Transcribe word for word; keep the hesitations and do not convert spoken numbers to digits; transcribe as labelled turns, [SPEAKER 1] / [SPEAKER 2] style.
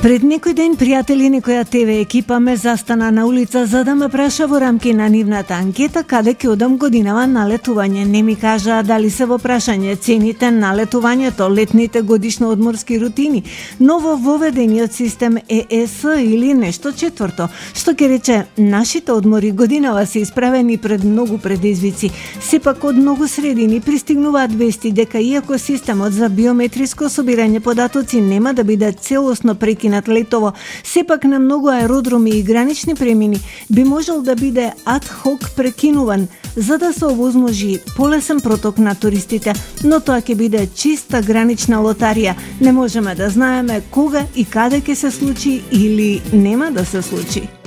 [SPEAKER 1] Пред некој ден, пријатели, некоја Т В екипа ме застана на улица за да ме праша во рамки на нивната анкета каде ќе одам годинава на летување. Не ми кажаа дали се во прашање цените на летувањето, летните годишно одморски рутини, ново воведениот систем Е Е С или нешто четврто. Што ќе рече, нашите одмори годинава се исправени пред многу предизвици. Сепак од многу средини пристигнуваат вести дека иако системот за биометриско собирање податоци нема да биде целосно прекинат летово, сепак на многу аеродроми и гранични премини би можел да биде ад хок прекинуван за да се овозможи полесен проток на туристите, но тоа ќе биде чиста гранична лотарија. Не можеме да знаеме кога и каде ќе се случи или нема да се случи.